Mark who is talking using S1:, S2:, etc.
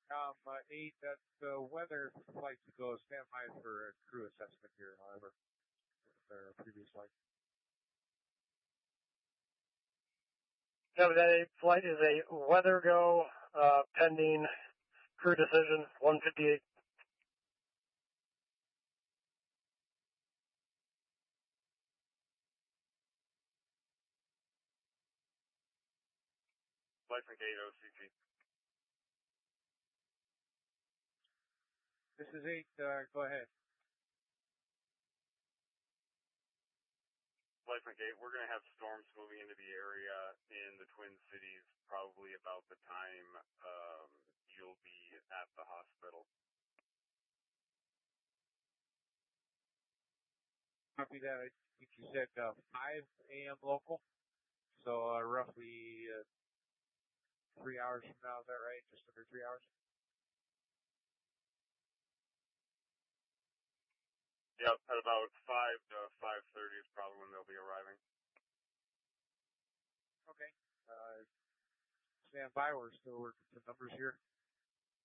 S1: 8, that the weather flight to go, stand by for a crew assessment here, however, with their previous flight.
S2: No, that flight is a weather go, pending crew decision, 158.
S3: Flight from gate OCG.
S1: This is 8, go ahead.
S3: Flight from gate, we're going to have storms moving into the area in the Twin Cities probably about the time you'll be at the hospital.
S1: Copy that. I think you said 5 a.m. local, so roughly 3 hours from now. Is that right? Just under 3 hours?
S3: Yep, at about 5 to 5:30 is probably when they'll be arriving.
S1: Okay. Stand by. We're still working some numbers here.